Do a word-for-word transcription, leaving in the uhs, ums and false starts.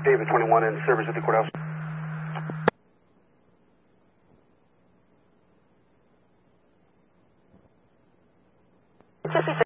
David twenty-one in service at the courthouse. fifty-six